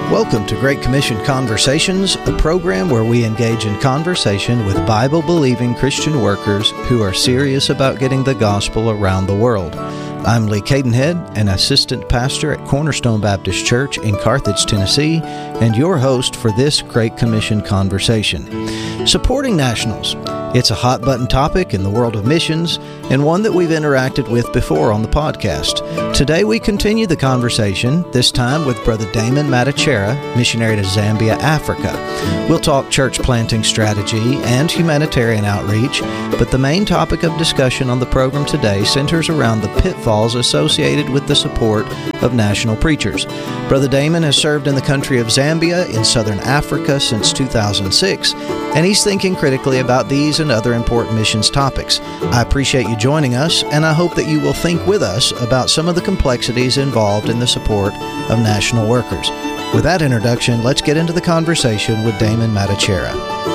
Welcome to Great Commission Conversations, a program where we engage in conversation with Bible-believing Christian workers who are serious about getting the gospel around the world. I'm Lee Cadenhead, an assistant pastor at Cornerstone Baptist Church in Carthage, Tennessee, and your host for this Great Commission Conversation. Supporting nationals. It's a hot-button topic in the world of missions, and one that we've interacted with before on the podcast. Today we continue the conversation, this time with Brother Damon Matachera, missionary to Zambia, Africa. We'll talk church planting strategy and humanitarian outreach, but the main topic of discussion on the program today centers around the pitfalls associated with the support of national preachers. Brother Damon has served in the country of Zambia in southern Africa since 2006, and he's thinking critically about these and other important missions topics. I appreciate you joining us, and I hope that you will think with us about some of the complexities involved in the support of national workers. With that introduction, let's get into the conversation with Damon Matachera.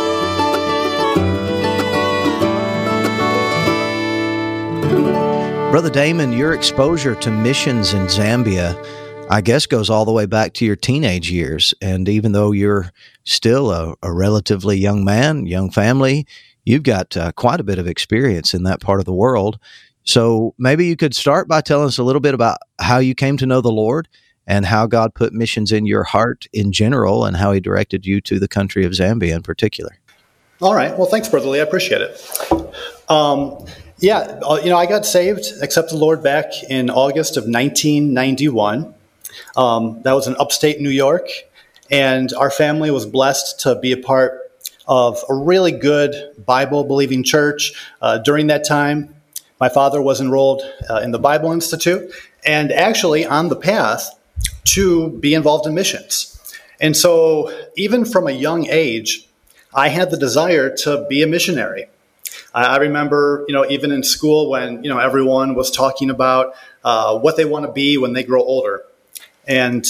Brother Damon, your exposure to missions in Zambia, I guess, goes all the way back to your teenage years. And even though you're still a relatively young man, young family, you've got quite a bit of experience in that part of the world. So maybe you could start by telling us a little bit about how you came to know the Lord and how God put missions in your heart in general and how He directed you to the country of Zambia in particular. All right. Well, thanks, Brother Lee. I appreciate it. I got saved, accepted the Lord back in August of 1991. That was in upstate New York, and our family was blessed to be a part of a really good Bible-believing church. During that time, my father was enrolled in the Bible Institute and actually on the path to be involved in missions. And so even from a young age, I had the desire to be a missionary. I remember, even in school when, everyone was talking about what they want to be when they grow older. And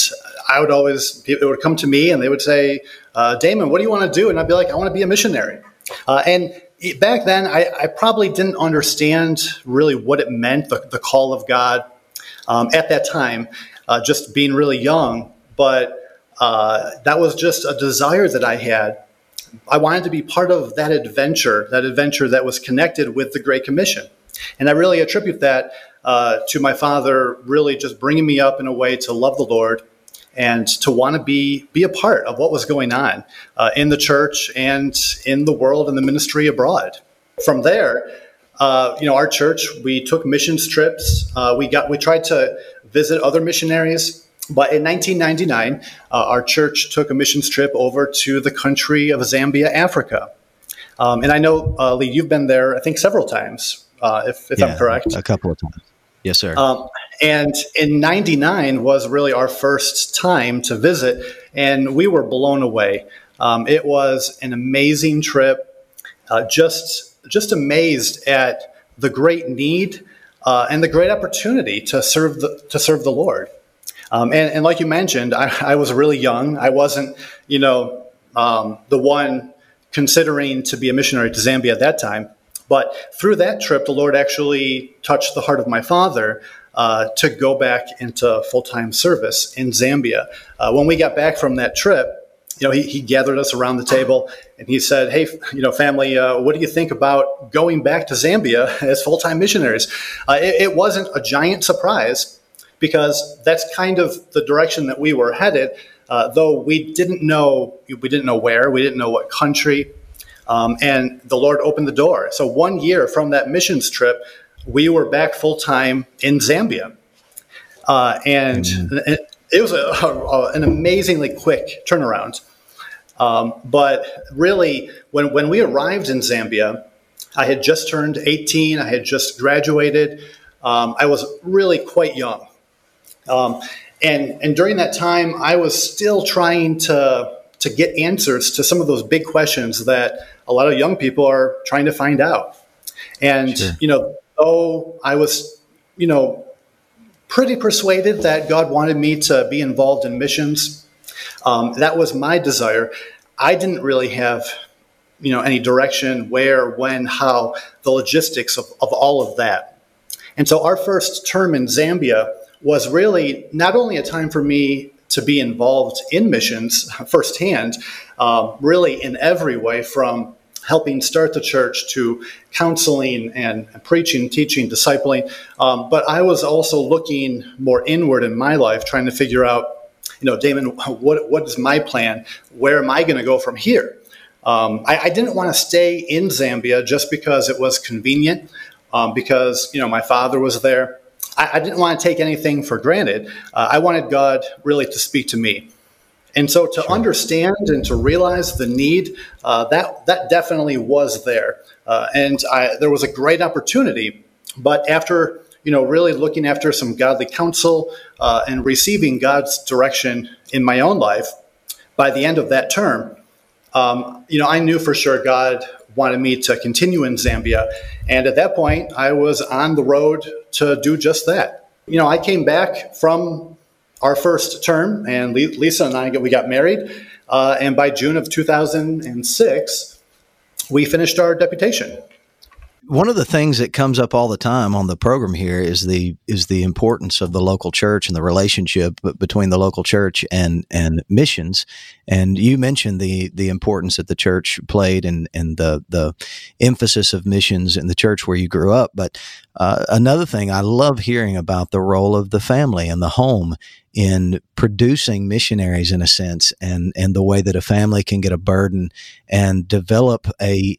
it would come to me and they would say, Damon, what do you want to do? And I'd be like, I want to be a missionary. And back then, I probably didn't understand really what it meant, the call of God at that time, just being really young. But that was just a desire that I had. I wanted to be part of that adventure that was connected with the Great Commission. And I really attribute that to my father really just bringing me up in a way to love the Lord and to want to be a part of what was going on in the church and in the world and the ministry abroad. From there, our church, we took missions trips. We tried to visit other missionaries. But in 1999, our church took a missions trip over to the country of Zambia, Africa. And I know, Lee, you've been there, I think, several times, if I'm correct. A couple of times. Yes, sir. And in 99 was really our first time to visit, and we were blown away. It was an amazing trip, just amazed at the great need and the great opportunity to serve the Lord. And like you mentioned, I was really young. I wasn't, the one considering to be a missionary to Zambia at that time. But through that trip, the Lord actually touched the heart of my father to go back into full-time service in Zambia. When we got back from that trip, he gathered us around the table and he said, hey, family, what do you think about going back to Zambia as full-time missionaries? It wasn't a giant surprise because that's kind of the direction that we were headed, though we didn't know where, we didn't know what country. And the Lord opened the door. So 1 year from that missions trip, we were back full-time in Zambia. And it was an amazingly quick turnaround. But really, when we arrived in Zambia, I had just turned 18. I had just graduated. I was really quite young. And during that time, I was still trying to get answers to some of those big questions that a lot of young people are trying to find out. And, Sure. Though I was, pretty persuaded that God wanted me to be involved in missions, that was my desire. I didn't really have, any direction, where, when, how, the logistics of all of that. And so our first term in Zambia was really not only a time for me to be involved in missions firsthand, really in every way, from helping start the church to counseling and preaching, teaching, discipling. But I was also looking more inward in my life, trying to figure out, Damon, what is my plan? Where am I going to go from here? I didn't want to stay in Zambia just because it was convenient, because, my father was there. I didn't want to take anything for granted. I wanted God really to speak to me. And so to understand and to realize the need, that definitely was there. And there was a great opportunity. But after, really looking after some godly counsel and receiving God's direction in my own life, by the end of that term, I knew for sure God wanted me to continue in Zambia. And at that point, I was on the road to do just that. I came back from our first term, and Lisa and I, we got married. And by June of 2006, we finished our deputation. One of the things that comes up all the time on the program here is the importance of the local church and the relationship between the local church and missions. And you mentioned the importance that the church played and the emphasis of missions in the church where you grew up. But another thing, I love hearing about the role of the family and the home in producing missionaries, in a sense, and the way that a family can get a burden and develop a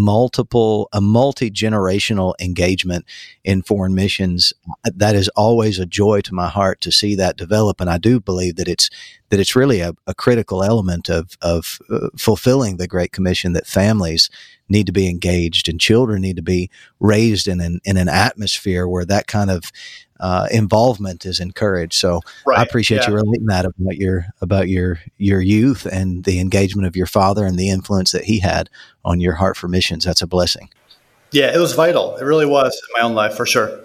multi-generational engagement in foreign missions. That is always a joy to my heart to see that develop, and I do believe that it's really a critical element of fulfilling the Great Commission, that families need to be engaged and children need to be raised in an atmosphere where that kind of involvement is encouraged. So right. I appreciate you relating that about your youth and the engagement of your father and the influence that he had on your heart for missions. That's a blessing. Yeah, it was vital. It really was in my own life, for sure.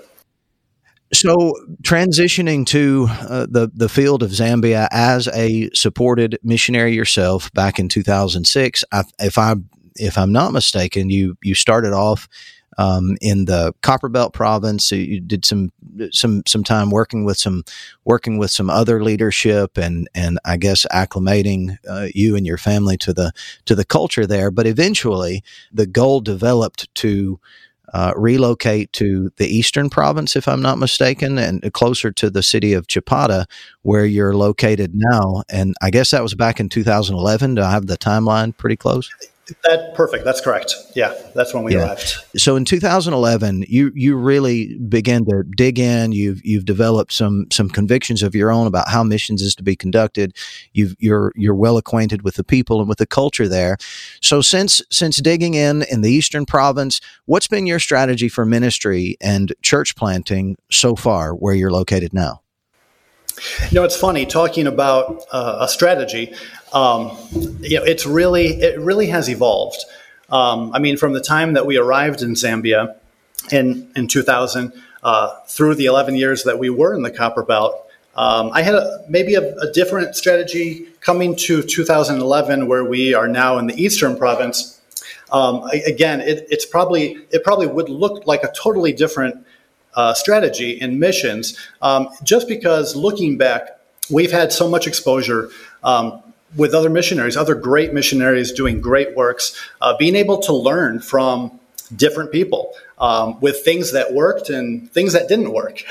So transitioning to the field of Zambia as a supported missionary yourself back in 2006, if I'm not mistaken, you started off in the Copperbelt province. So you did some time working with some other leadership and I guess acclimating you and your family to the culture there. But eventually, the goal developed to relocate to the eastern province, if I'm not mistaken, and closer to the city of Chipata, where you're located now. And I guess that was back in 2011. Do I have the timeline pretty close? Perfect. That's correct. Yeah, that's when we arrived. So in 2011, you really began to dig in. You've developed some convictions of your own about how missions is to be conducted. You're well acquainted with the people and with the culture there. So since digging in the Eastern Province, what's been your strategy for ministry and church planting so far, where you're located now? It's funny talking about a strategy. It really has evolved. From the time that we arrived in Zambia in 2000 through the 11 years that we were in the Copperbelt, I had maybe a different strategy coming to 2011, where we are now in the Eastern Province. Again, it probably would look like a totally different strategy in missions, just because looking back, we've had so much exposure with other missionaries, other great missionaries doing great works, being able to learn from different people with things that worked and things that didn't work.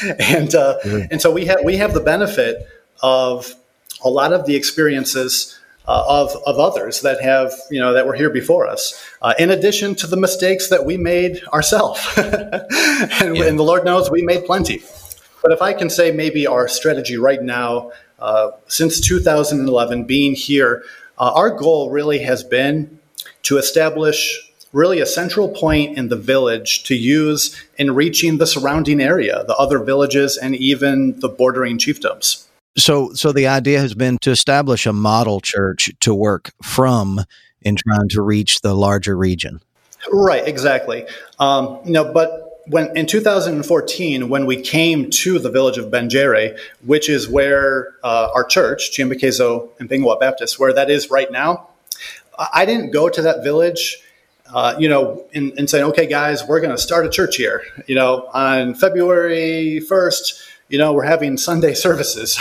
And so we have the benefit of a lot of the experiences of others that have, that were here before us, in addition to the mistakes that we made ourselves. And the Lord knows we made plenty. But if I can say maybe our strategy right now, since 2011 being here, our goal really has been to establish really a central point in the village to use in reaching the surrounding area, the other villages, and even the bordering chiefdoms. So the idea has been to establish a model church to work from in trying to reach the larger region. Right, exactly. But when in 2014, when we came to the village of Benjere, which is where our church, Chiambakezo and Bingwa Baptist, where that is right now, I didn't go to that village, and saying, okay, guys, we're going to start a church here, on February 1st. we're having Sunday services.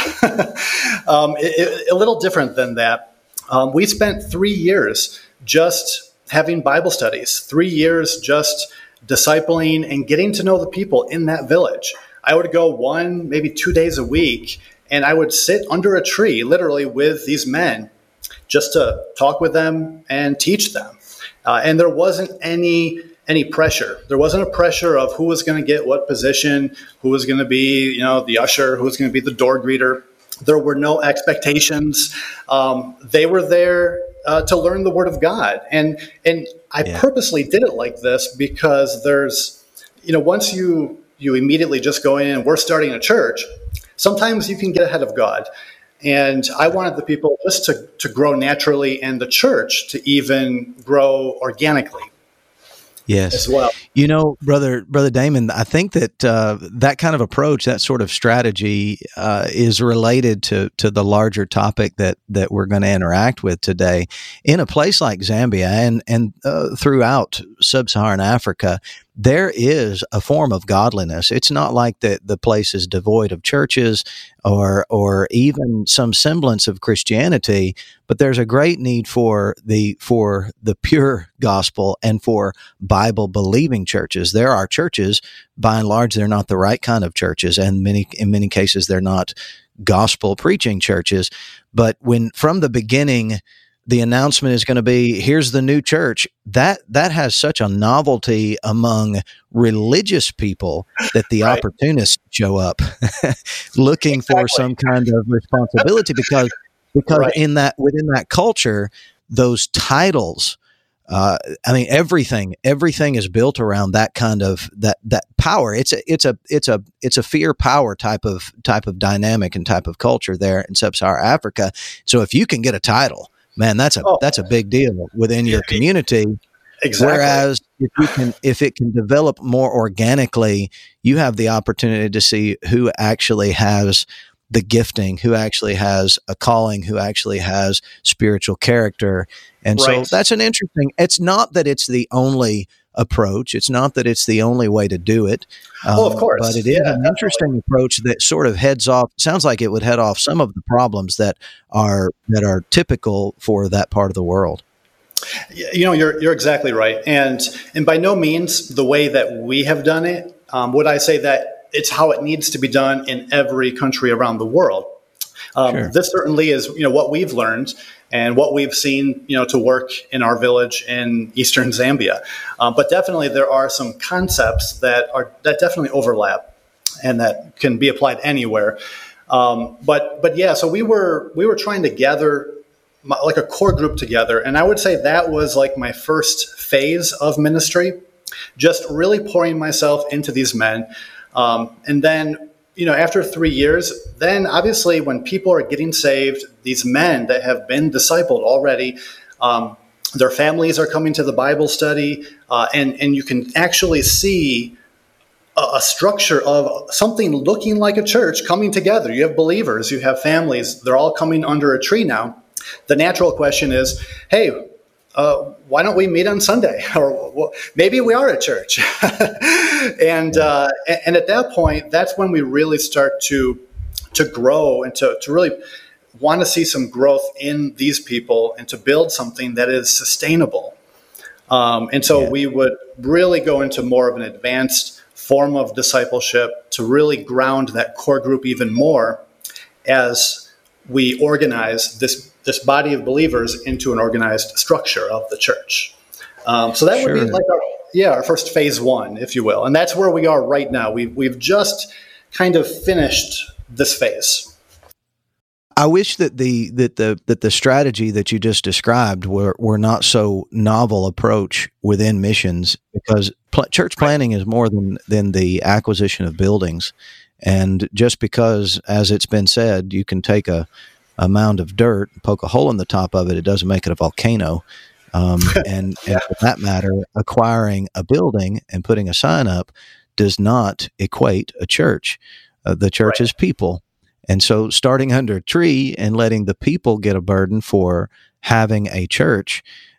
A little different than that. We spent 3 years just having Bible studies, 3 years just discipling and getting to know the people in that village. I would go 1, maybe 2 days a week, and I would sit under a tree, literally, with these men just to talk with them and teach them. And there wasn't any pressure. There wasn't a pressure of who was going to get what position, who was going to be, the usher, who was going to be the door greeter. There were no expectations. They were there to learn the Word of God. And I purposely did it like this because there's, once you immediately just go in and we're starting a church, sometimes you can get ahead of God. And I wanted the people just to grow naturally and the church to even grow organically. Yes. As well. Brother Damon, I think that that kind of approach, that sort of strategy is related to the larger topic that we're going to interact with today. In a place like Zambia and throughout sub-Saharan Africa, there is a form of godliness. It's not like the place is devoid of churches or even some semblance of Christianity, but there's a great need for the pure gospel and for Bible believing churches. There are churches, by and large, they're not the right kind of churches, and in many cases they're not gospel preaching churches. But when from the beginning the announcement is going to be, here's the new church, that has such a novelty among religious people that the opportunists show up looking for some kind of responsibility because within that culture, those titles, everything is built around that kind of that power. It's a fear power type of dynamic and type of culture there in sub-Saharan Africa. So if you can get a title, man, that's a big deal within your community. Exactly. Whereas if it can develop more organically, you have the opportunity to see who actually has the gifting, who actually has a calling, who actually has spiritual character. And so that's an interesting, it's not that it's the only approach. It's not that it's the only way to do it. Of course. But it is an interesting approach that sort of sounds like it would head off some of the problems that are typical for that part of the world. You're exactly right. And by no means the way that we have done it, would I say that it's how it needs to be done in every country around the world. Sure. This certainly is, what we've learned and what we've seen, to work in our village in eastern Zambia. But definitely there are some concepts that definitely overlap and that can be applied anywhere. But yeah, so we were trying to gather like a core group together. And I would say that was like my first phase of ministry, just really pouring myself into these men. And then, after 3 years, then obviously when people are getting saved, these men that have been discipled already, their families are coming to the Bible study, and you can actually see a structure of something looking like a church coming together. You have believers, you have families, they're all coming under a tree now. The natural question is, hey, why don't we meet on Sunday? Or maybe we are a church. And at that point, that's when we really start to grow and to really want to see some growth in these people and to build something that is sustainable. And so we would really go into more of an advanced form of discipleship to really ground that core group even more as we organize this body of believers into an organized structure of the church. So that would be like our first phase one, if you will. And that's where we are right now. We've just kind of finished this phase. I wish that the strategy that you just described were not so novel approach within missions, because church planning is more than the acquisition of buildings. And just because, as it's been said, you can take a mound of dirt, poke a hole in the top of it, it doesn't make it a volcano. And for that matter, acquiring a building and putting a sign up does not equate a church. The church is people. And so starting under a tree and letting the people get a burden for having a church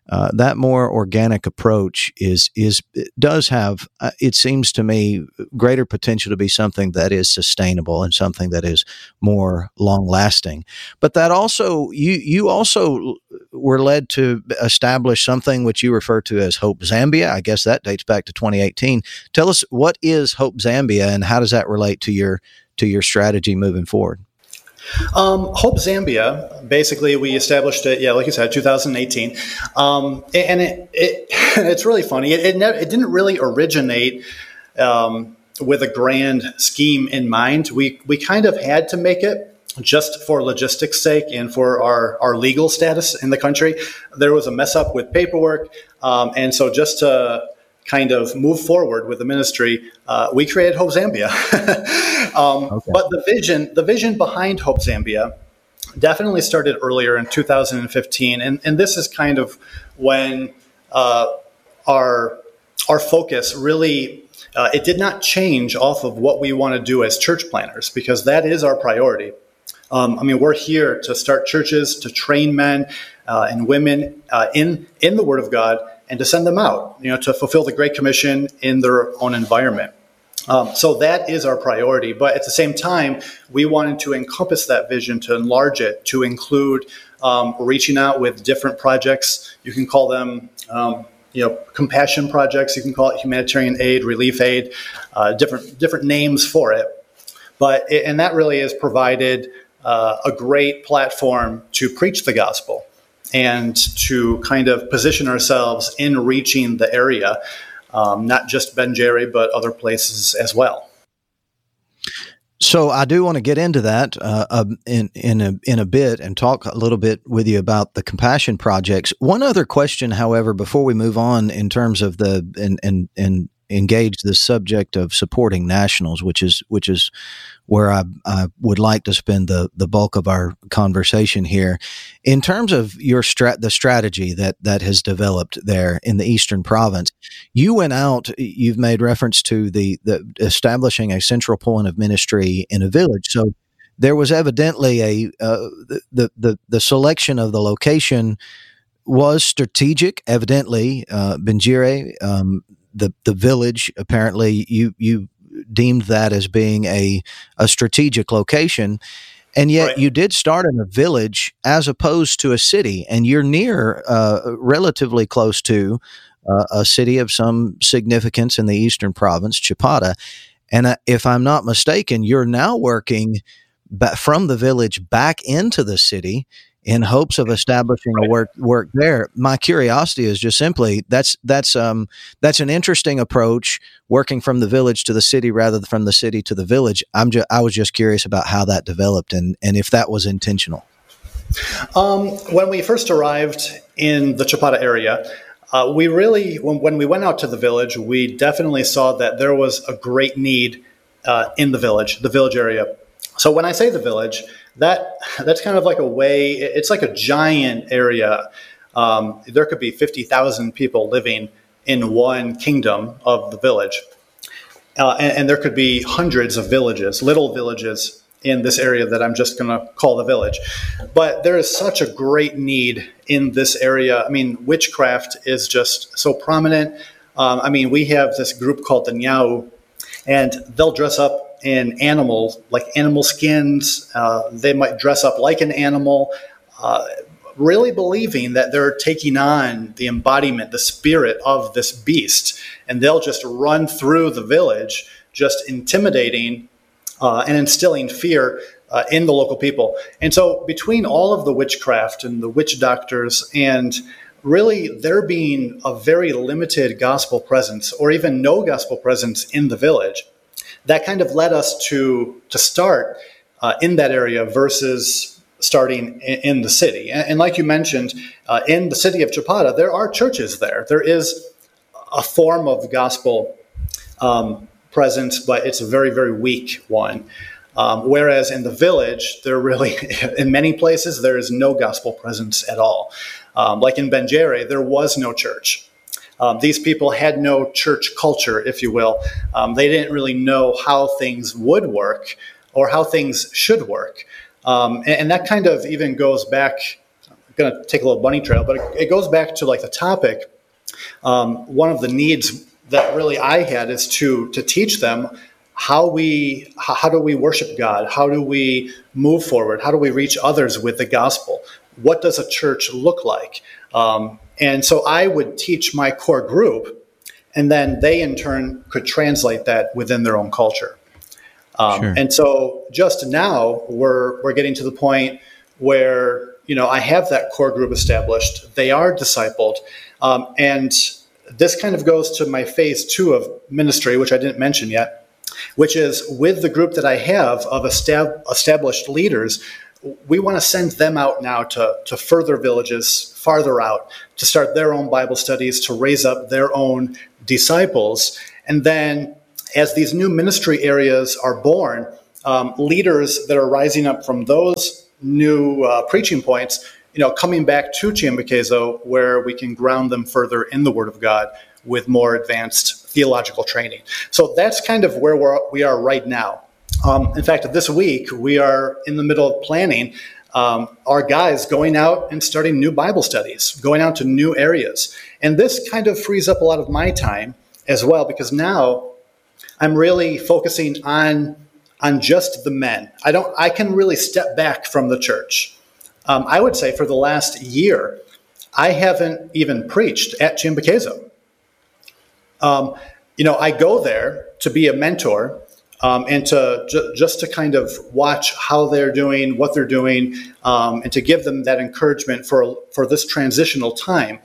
that more organic approach does have, it seems to me, greater potential to be something that is sustainable and something that is more long lasting. But that also, you also were led to establish something which you refer to as Hope Zambia. I guess that dates back to 2018. Tell us, what is Hope Zambia, and how does that relate to your strategy moving forward? Hope Zambia, basically, we established it, like you said, 2018. And it's really funny. It didn't really originate with a grand scheme in mind. We kind of had to make it just for logistics' sake and for our legal status in the country. There was a mess up with paperwork. And so just to kind of move forward with the ministry, we created Hope Zambia. Okay. But the vision behind Hope Zambia definitely started earlier in 2015, and this is kind of when our focus really it did not change off of what we want to do as church planners, because that is our priority. We're here to start churches, to train men and women in the Word of God, and to send them out, to fulfill the Great Commission in their own environment. So that is our priority. But at the same time, we wanted to encompass that vision, to enlarge it, to include reaching out with different projects. You can call them, compassion projects. You can call it humanitarian aid, relief aid, different names for it. And that really has provided a great platform to preach the gospel and to kind of position ourselves in reaching the area, not just Ben Jerry, but other places as well. So I do want to get into that in a bit and talk a little bit with you about the compassion projects. One other question, however, before we move on in terms of and engage the subject of supporting nationals, which is where I would like to spend the bulk of our conversation here. In terms of your the strategy that has developed there in the Eastern Province, you went out. You've made reference to the establishing a central point of ministry in a village. So there was evidently the selection of the location was strategic. Evidently, Benjire, the village, apparently you deemed that as being a strategic location, and yet right. You did start in a village as opposed to a city, and you're near relatively close to a city of some significance in the Eastern Province, Chipata. And if I'm not mistaken, you're now working from the village back into the city in hopes of establishing a work there. My curiosity is just simply that's an interesting approach, working from the village to the city rather than from the city to the village. I was just curious about how that developed and if that was intentional. When we first arrived in the Chipata area, we really, when we went out to the village, we definitely saw that there was a great need in the village area. So when I say the village, that's kind of like a way, it's like a giant area. There could be 50,000 people living in one kingdom of the village. And there could be hundreds of villages, little villages in this area that I'm just going to call the village. But there is such a great need in this area. I mean, witchcraft is just so prominent. We have this group called the Nyau, and they'll dress up in animals, like animal skins. They might dress up like an animal, really believing that they're taking on the embodiment, the spirit of this beast. And they'll just run through the village, just intimidating and instilling fear in the local people. And so between all of the witchcraft and the witch doctors, and really there being a very limited gospel presence or even no gospel presence in the village, that kind of led us to start in that area versus starting in the city. And like you mentioned, in the city of Chipata, there are churches there. There is a form of gospel presence, but it's a very, very weak one. Whereas in the village, there really, in many places, there is no gospel presence at all. Like in Benjere, there was no church. These people had no church culture, if you will. They didn't really know how things would work or how things should work. And that kind of even goes back going to take a little bunny trail, but it goes back to like the topic. One of the needs that really I had is to teach them how do we worship God? How do we move forward? How do we reach others with the gospel? What does a church look like? And so I would teach my core group, and then they in turn could translate that within their own culture. Sure. And so just now we're getting to the point where, I have that core group established. They are discipled. And this kind of goes to my phase 2 of ministry, which I didn't mention yet, which is with the group that I have of established leaders, we want to send them out now to further villages, farther out, to start their own Bible studies, to raise up their own disciples. And then as these new ministry areas are born, leaders that are rising up from those new preaching points, coming back to Chiambaquezo, where we can ground them further in the Word of God with more advanced theological training. So that's kind of where we are right now. In fact, this week, we are in the middle of planning our guys going out and starting new Bible studies, going out to new areas. And this kind of frees up a lot of my time as well, because now I'm really focusing on just the men. I can really step back from the church. I would say for the last year, I haven't even preached at Chiambaquezo. I go there to be a mentor and to just to kind of watch how they're doing, what they're doing, and to give them that encouragement for this transitional time.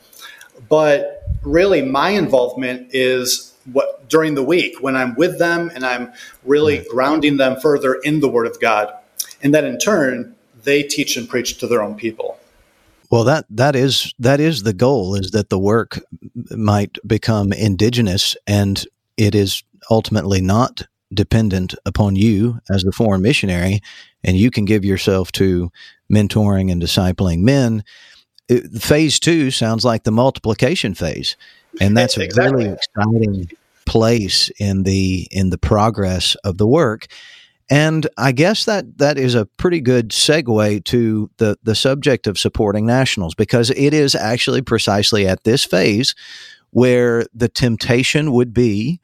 But really, my involvement is during the week when I'm with them and I'm really grounding them further in the Word of God, and then in turn they teach and preach to their own people. Well, that is the goal, is that the work might become indigenous, and it is ultimately not dependent upon you as the foreign missionary, and you can give yourself to mentoring and discipling men. Phase 2 sounds like the multiplication phase, and that's exactly a really exciting place in the progress of the work. And I guess that is a pretty good segue to the subject of supporting nationals, because it is actually precisely at this phase where the temptation would be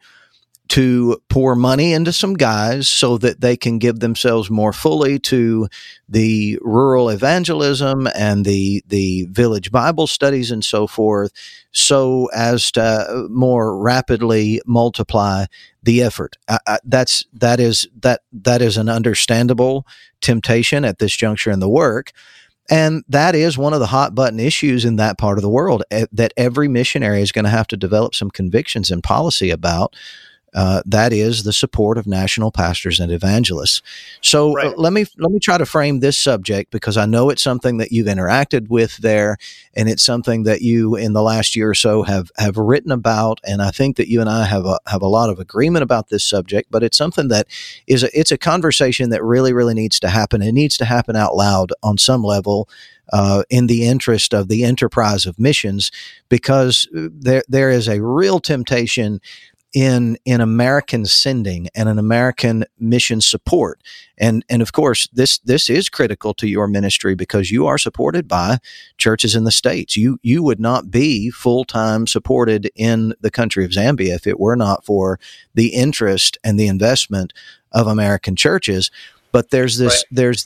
to pour money into some guys so that they can give themselves more fully to the rural evangelism and the village Bible studies and so forth, so as to more rapidly multiply the effort. That is an understandable temptation at this juncture in the work. And that is one of the hot button issues in that part of the world that every missionary is going to have to develop some convictions and policy about. That is the support of national pastors and evangelists. So right. Let me try to frame this subject, because I know it's something that you've interacted with there, and it's something that you in the last year or so have written about, and I think that you and I have a lot of agreement about this subject. But it's something that it's a conversation that really, really needs to happen. It needs to happen out loud on some level, in the interest of the enterprise of missions, because there is a real temptation in American sending and an American mission support. And of course, this is critical to your ministry, because you are supported by churches in the States. You would not be full-time supported in the country of Zambia if it were not for the interest and the investment of American churches. But there's this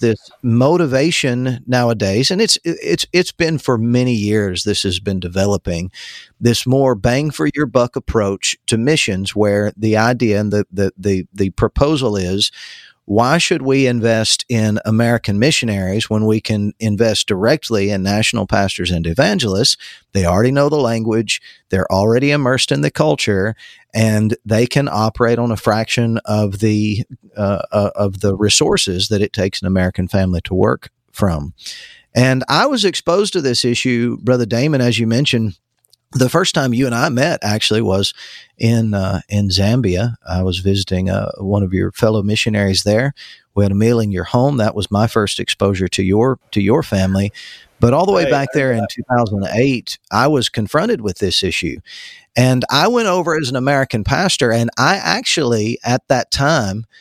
motivation nowadays, and it's been for many years. This has been developing this more bang for your buck approach to missions, where the idea and the proposal is, why should we invest in American missionaries when we can invest directly in national pastors and evangelists? They already know the language, they're already immersed in the culture, and they can operate on a fraction of the resources that it takes an American family to work from. And I was exposed to this issue, Brother Damon, as you mentioned. The first time you and I met actually was in Zambia. I was visiting one of your fellow missionaries there. We had a meal in your home. That was my first exposure to your family. But all the way back there in 2008, I was confronted with this issue. And I went over as an American pastor, and I actually, at that time,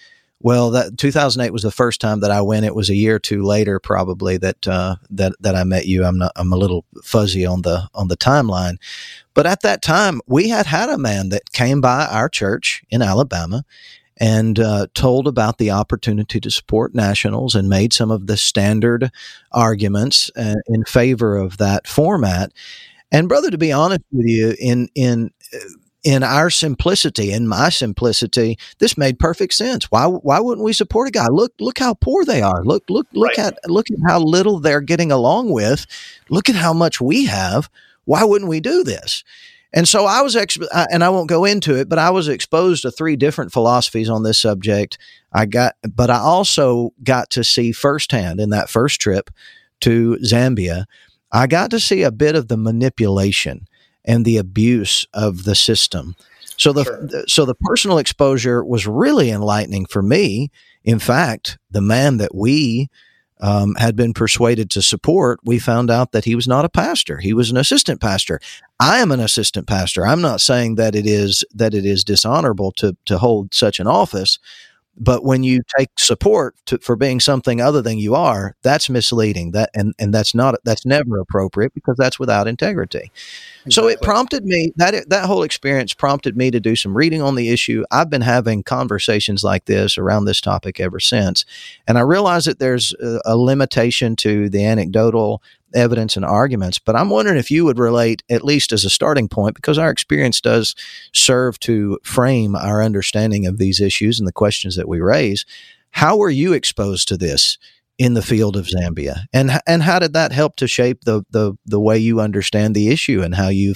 Well, that 2008 was the first time that I went. It was a year or two later, probably that I met you. I'm a little fuzzy on the timeline, but at that time we had a man that came by our church in Alabama and told about the opportunity to support nationals and made some of the standard arguments in favor of that format. And brother, to be honest with you, in our simplicity, in my simplicity, this made perfect sense. Why wouldn't we support a guy? Look how poor they are. Look Right. at how little they're getting along with. Look at how much we have. Why wouldn't we do this? And so I was, and I won't go into it, but I was exposed to 3 different philosophies on this subject. But I also got to see firsthand in that first trip to Zambia, I got to see a bit of the manipulation and the abuse of the system. So the personal exposure was really enlightening for me. In fact, the man that we had been persuaded to support, we found out that he was not a pastor. He was an assistant pastor. I am an assistant pastor. I'm not saying that it is dishonorable to hold such an office, but when you take support for being something other than you are, that's misleading. And that's never appropriate, because that's without integrity. Exactly. So it prompted me, that whole experience prompted me to do some reading on the issue. I've been having conversations like this around this topic ever since. And I realize that there's a limitation to the anecdotal evidence and arguments, but I'm wondering if you would relate, at least as a starting point, because our experience does serve to frame our understanding of these issues and the questions that we raise. How were you exposed to this in the field of Zambia, and how did that help to shape the way you understand the issue, and how you've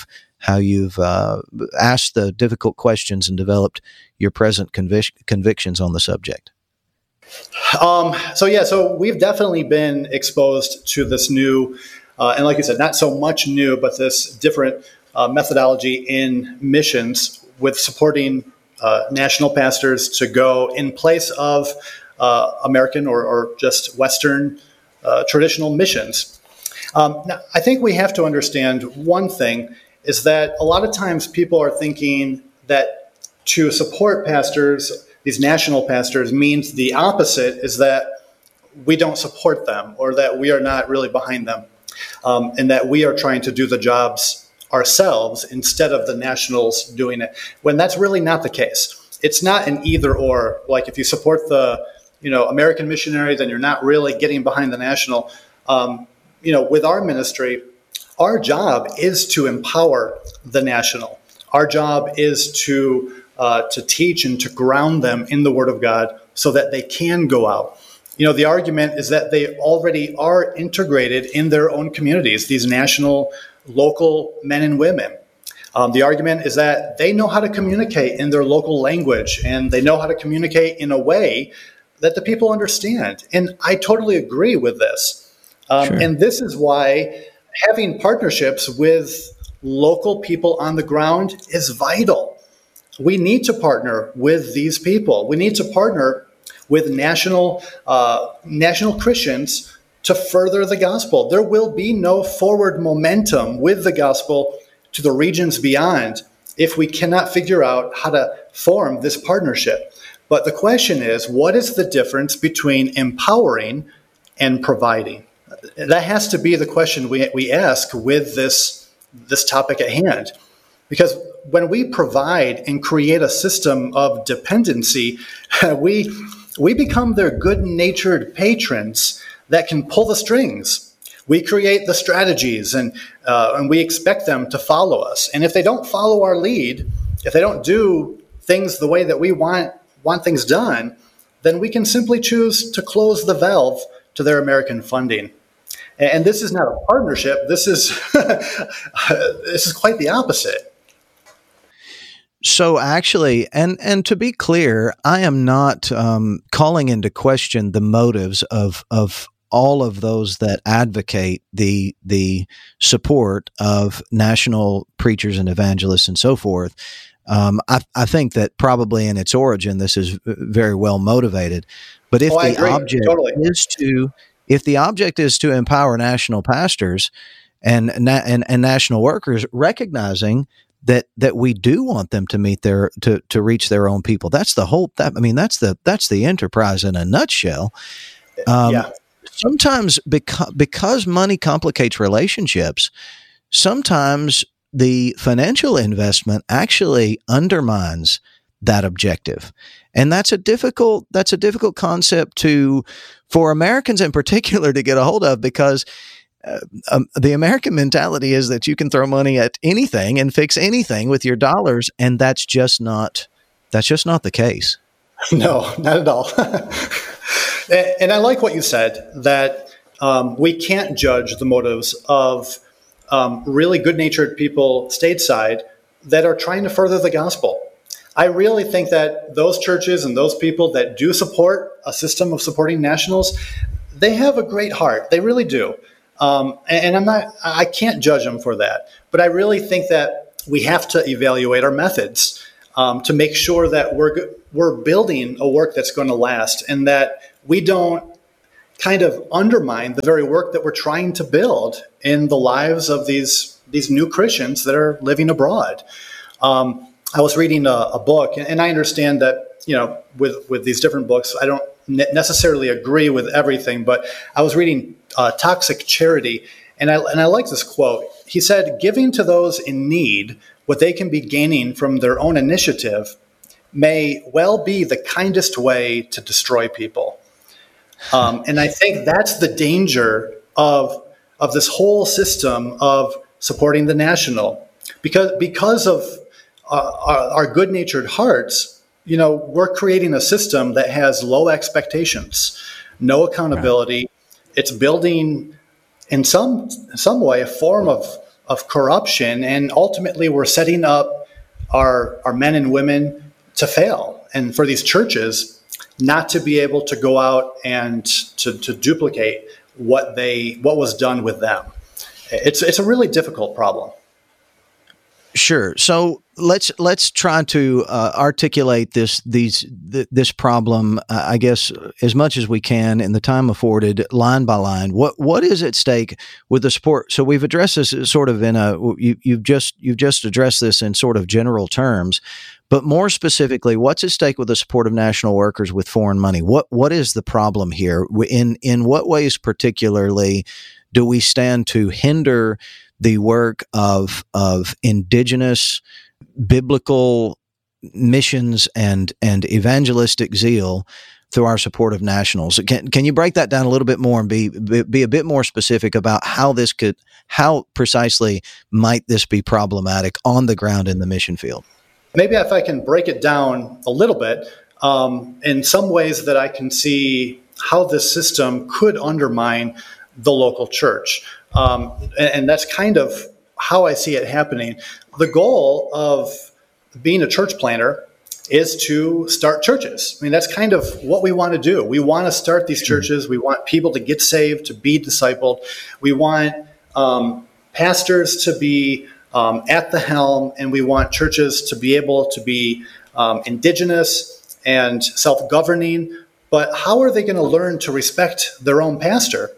asked the difficult questions and developed your present convictions on the subject? So we've definitely been exposed to this new, and like you said, not so much new, but this different methodology in missions with supporting national pastors to go in place of American or just Western traditional missions. Now, I think we have to understand one thing is that a lot of times people are thinking that to support pastors, these national pastors, means the opposite, is that we don't support them, or that we are not really behind them, and that we are trying to do the jobs ourselves instead of the nationals doing it, when that's really not the case. It's not an either or. Like if you support the American missionary, then you're not really getting behind the national. With our ministry, our job is to empower the national. Our job is to teach and to ground them in the Word of God so that they can go out. The argument is that they already are integrated in their own communities, these national, local men and women. The argument is that they know how to communicate in their local language, and they know how to communicate in a way that the people understand. And I totally agree with this. Sure. And this is why having partnerships with local people on the ground is vital. We need to partner with these people. We need to partner with national Christians to further the gospel. There will be no forward momentum with the gospel to the regions beyond if we cannot figure out how to form this partnership. But the question is, what is the difference between empowering and providing? That has to be the question we ask with this topic at hand. Because when we provide and create a system of dependency, we become their good-natured patrons that can pull the strings. We create the strategies, and we expect them to follow us. And if they don't follow our lead, if they don't do things the way that we want things done, then we can simply choose to close the valve to their American funding. And this is not a partnership. This is this is quite the opposite. So actually, and to be clear, I am not calling into question the motives of all of those that advocate the support of national preachers and evangelists and so forth. I think that probably in its origin, this is very well motivated. But if the object is to empower national pastors and national workers, recognizing that we do want them to meet to reach their own people. That's the whole. That's the enterprise in a nutshell. Yeah. Sometimes because money complicates relationships, sometimes the financial investment actually undermines that objective. And that's a difficult concept for Americans in particular to get a hold of, because the American mentality is that you can throw money at anything and fix anything with your dollars, and that's just not the case. No, not at all. And I like what you said, that we can't judge the motives of really good-natured people stateside that are trying to further the gospel. I really think that those churches and those people that do support a system of supporting nationals, they have a great heart. They really do. And I can't judge them for that. But I really think that we have to evaluate our methods to make sure that we're building a work that's going to last, and that we don't kind of undermine the very work that we're trying to build in the lives of these new Christians that are living abroad. I was reading a book, and I understand that, with these different books, I don't necessarily agree with everything, but I was reading Toxic Charity, and I like this quote. He said, "Giving to those in need what they can be gaining from their own initiative may well be the kindest way to destroy people." And I think that's the danger of this whole system of supporting the national, because of our good-natured hearts. We're creating a system that has low expectations, no accountability. Right. It's building, in some way, a form of corruption, and ultimately we're setting up our men and women to fail, and for these churches not to be able to go out and to duplicate what was done with them. It's a really difficult problem. Sure. So let's try to articulate this problem, I guess, as much as we can in the time afforded, line by line. What is at stake with the support? So we've addressed this sort of you've just addressed this in sort of general terms, but more specifically, what's at stake with the support of national workers with foreign money? What is the problem here? In what ways particularly do we stand to hinder the work of indigenous biblical missions and evangelistic zeal through our support of nationals? Can you break that down a little bit more and be a bit more specific about how precisely might this be problematic on the ground in the mission field? Maybe if I can break it down a little bit, in some ways that I can see how this system could undermine the local church. And that's kind of how I see it happening. The goal of being a church planter is to start churches. I mean, that's kind of what we want to do. We want to start these churches. We want people to get saved, to be discipled. We want pastors to be at the helm, and we want churches to be able to be indigenous and self-governing. But how are they going to learn to respect their own pastor?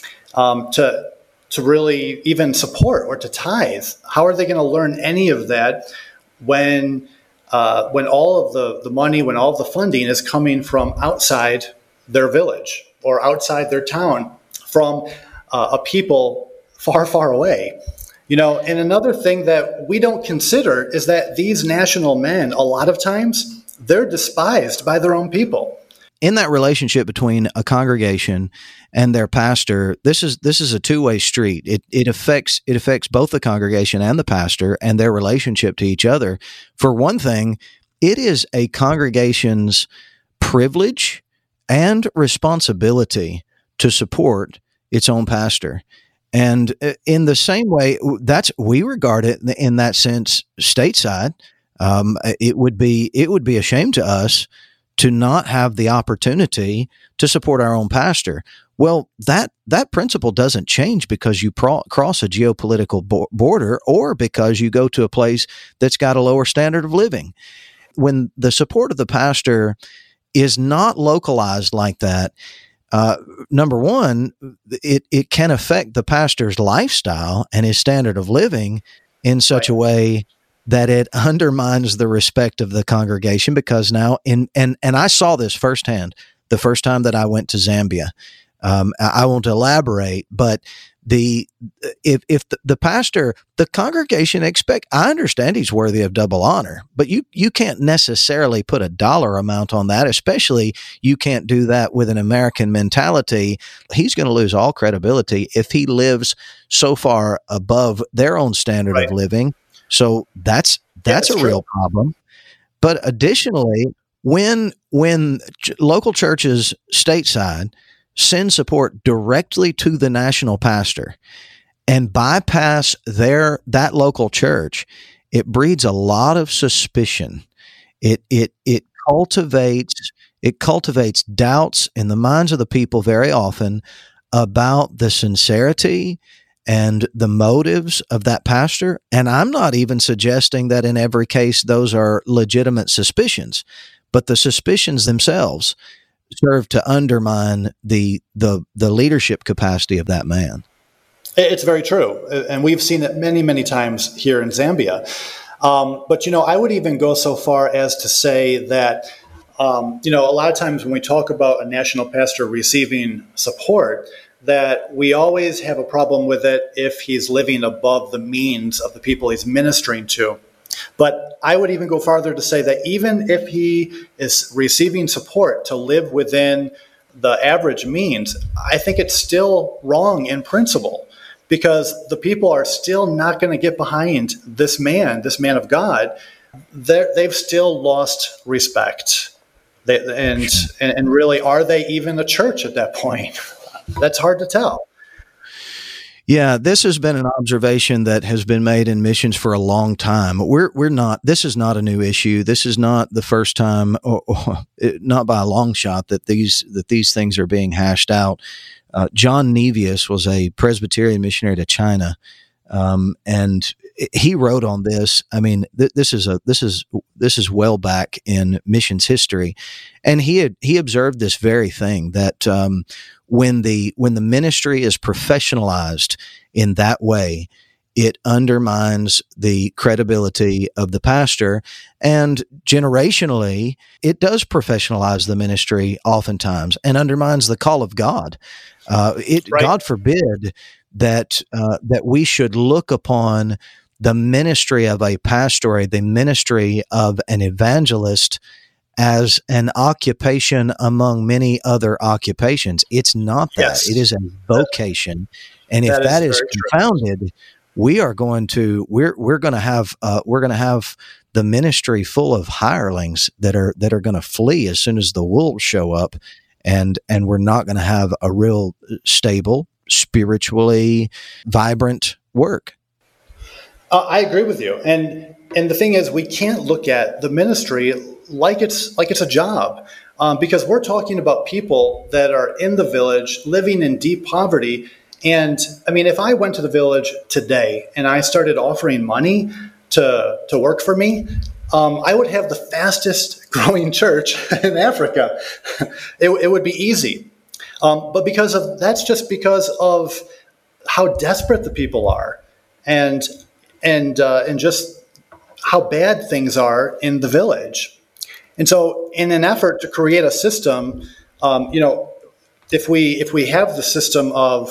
To really even support or to tithe? How are they going to learn any of that when all of the money, when all of the funding is coming from outside their village or outside their town, from a people far, far away? And another thing that we don't consider is that these national men, a lot of times, they're despised by their own people. In that relationship between a congregation and their pastor, this is a two-way street. It affects both the congregation and the pastor and their relationship to each other. For one thing, it is a congregation's privilege and responsibility to support its own pastor. And in the same way, we regard it in that sense stateside. It would be a shame to us to not have the opportunity to support our own pastor. Well, that principle doesn't change because you cross a geopolitical border or because you go to a place that's got a lower standard of living. When the support of the pastor is not localized like that, number one, it can affect the pastor's lifestyle and his standard of living in such a way that it undermines the respect of the congregation, because now and I saw this firsthand the first time that I went to Zambia. I won't elaborate, but if the pastor, the congregation I understand he's worthy of double honor, but you can't necessarily put a dollar amount on that, especially you can't do that with an American mentality. He's going to lose all credibility if he lives so far above their own standard of living. So that's a real problem. But additionally, when local churches stateside send support directly to the national pastor and bypass that local church, it breeds a lot of suspicion. It cultivates doubts in the minds of the people very often about the sincerity and the motives of that pastor. And I'm not even suggesting that in every case those are legitimate suspicions, but the suspicions themselves serve to undermine the leadership capacity of that man. It's very true. And we've seen it many, many times here in Zambia. But, I would even go so far as to say that, a lot of times when we talk about a national pastor receiving support, that we always have a problem with it if he's living above the means of the people he's ministering to. But I would even go farther to say that even if he is receiving support to live within the average means, I think it's still wrong in principle, because the people are still not going to get behind this man of God. They've still lost respect. And really, are they even a church at that point? That's hard to tell. Yeah, this has been an observation that has been made in missions for a long time. This is not a new issue. This is not the first time, or not by a long shot, that these things are being hashed out. John Nevius was a Presbyterian missionary to China, and he wrote on this. I mean, this is well back in missions history, and he observed this very thing, that when the ministry is professionalized in that way, it undermines the credibility of the pastor, and generationally, it does professionalize the ministry oftentimes and undermines the call of God. God forbid that we should look upon the ministry of a pastor, the ministry of an evangelist, as an occupation among many other occupations. It's not that. Yes. It is a vocation. And if that is confounded, we're going to have the ministry full of hirelings that are going to flee as soon as the wolves show up, and we're not going to have a real stable, spiritually vibrant work. I agree with you. And the thing is, we can't look at the ministry like it's a job, because we're talking about people that are in the village living in deep poverty. And I mean, if I went to the village today and I started offering money to work for me, I would have the fastest growing church in Africa. It would be easy. But that's just because of how desperate the people are, and just how bad things are in the village. And so, in an effort to create a system, if we have the system of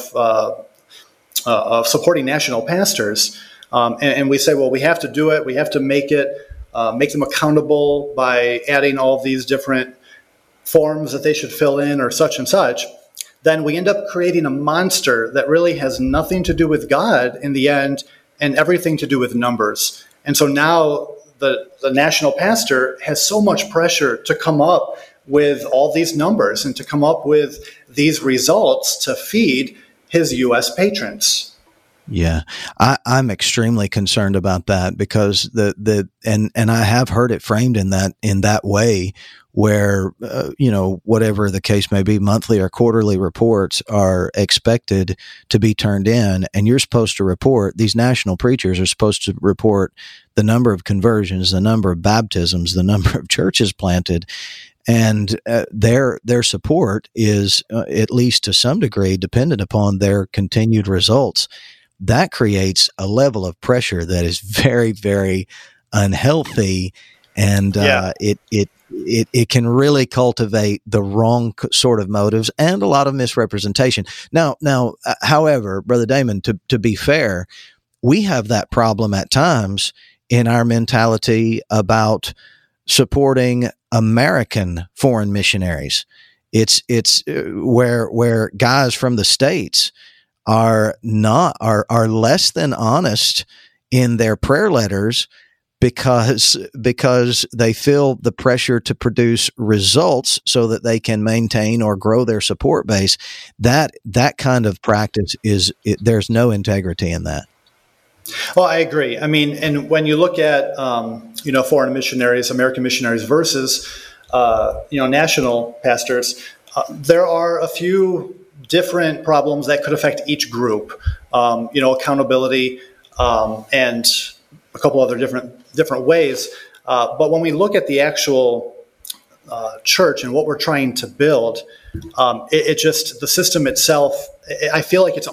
supporting national pastors, and we say, well, we have to do it, we have to make them accountable by adding all these different forms that they should fill in or such and such, then we end up creating a monster that really has nothing to do with God in the end, and everything to do with numbers. And so now the national pastor has so much pressure to come up with all these numbers and to come up with these results to feed his U.S. patrons. Yeah, I'm extremely concerned about that, because and I have heard it framed in that way, where whatever the case may be, monthly or quarterly reports are expected to be turned in, and you're supposed to report. These national preachers are supposed to report the number of conversions, the number of baptisms, the number of churches planted. And their support is, at least to some degree, dependent upon their continued results. That creates a level of pressure that is very, very unhealthy, and Yeah. it can really cultivate the wrong sort of motives and a lot of misrepresentation. Now, however, Brother Damon, to be fair, we have that problem at times in our mentality about supporting American foreign missionaries. It's where guys from the States are less than honest in their prayer letters because they feel the pressure to produce results so that they can maintain or grow their support base. That kind of practice there's no integrity in that. Well, I agree. I mean, and when you look at foreign missionaries, American missionaries versus national pastors, there are a few different problems that could affect each group. Accountability and a couple other different ways. But when we look at the actual church and what we're trying to build, the system itself, I feel like it's